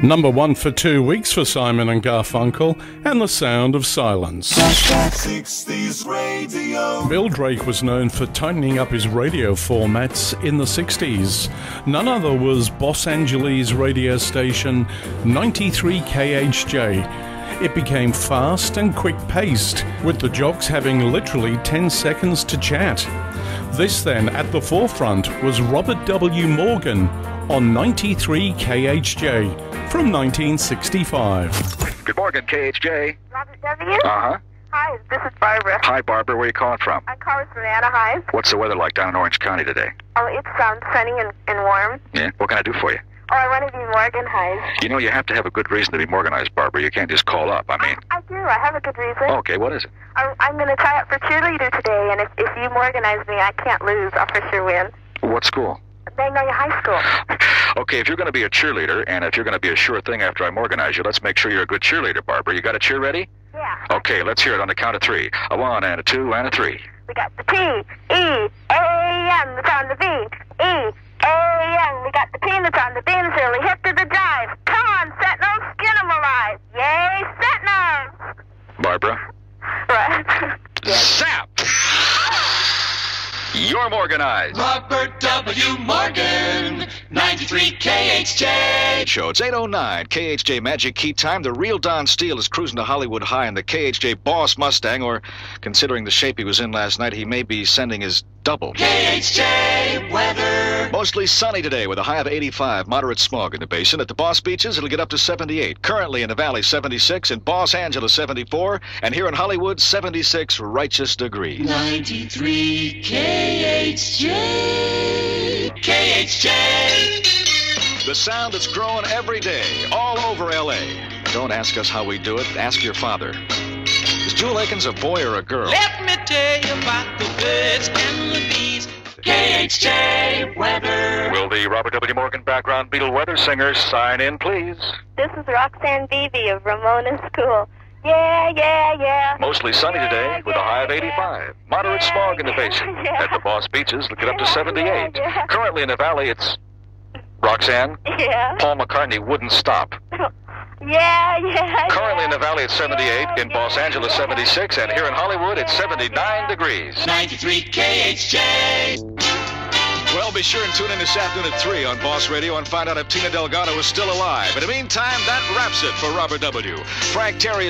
Number 1 for 2 weeks for Simon and Garfunkel and The Sound of Silence. 60s radio. Bill Drake was known for tightening up his radio formats in the 60s. None other was Los Angeles radio station 93 KHJ. It became fast and quick-paced, with the jocks having literally 10 seconds to chat. This then, at the forefront, was Robert W. Morgan on 93 KHJ from 1965. Good morning, KHJ. Robert W.? Uh-huh. Hi, this is Barbara. Hi, Barbara. Where are you calling from? I'm calling from Anaheim. What's the weather like down in Orange County today? Oh, it's sunny and warm. Yeah? What can I do for you? Oh, I want to be organized. You know, you have to have a good reason to be organized, Barbara. You can't just call up. I mean... I do. I have a good reason. Okay, what is it? I'm going to try out for cheerleader today, and if you organize me, I can't lose. I'll for sure win. What school? Magnolia High School. Okay, if you're going to be a cheerleader, and if you're going to be a sure thing after I'm organize you, let's make sure you're a good cheerleader, Barbara. You got a cheer ready? Yeah. Okay, let's hear it on the count of 3. A 1 and a 2 and a 3. We got the P-E-A-M that's on the B-E-A-M. We got the peanuts on the beans early. Hip to the jive. Come on, Sentinels, skin 'em alive. Yay, Sentinels! Barbara? Right. Zap! You're organized. Robert W. Morgan, 93 KHJ. Show. It's 8:09. KHJ Magic Key Time. The real Don Steele is cruising to Hollywood High in the KHJ Boss Mustang, or considering the shape he was in last night, he may be sending his double. KHJ weather. Mostly sunny today with a high of 85. Moderate smog in the basin. At the Boss Beaches, it'll get up to 78. Currently in the Valley, 76. In Los Angeles, 74. And here in Hollywood, 76 righteous degrees. 93 KHJ. KHJ. The sound that's growing every day, all over L.A. Don't ask us how we do it. Ask your father. Is Jewel Akins a boy or a girl? Let me tell you about the birds and the bees. KHJ weather. Will the Robert W. Morgan background Beatle weather singers sign in, please? This is Roxanne Beebe of Ramona School. Yeah, yeah, yeah. Mostly sunny today with a high of 85. Moderate smog in the basin. At the Boss Beaches, it'll get up to 78. Currently in the Valley, it's... Roxanne? Yeah. Paul McCartney wouldn't stop. Yeah, yeah. Currently in the Valley, it's 78. In Los Angeles, 76. And here in Hollywood, it's 79 degrees. 93 KHJ. Well, be sure and tune in this afternoon at 3 on Boss Radio and find out if Tina Delgado is still alive. In the meantime, that wraps it for Robert W. Frank Terry is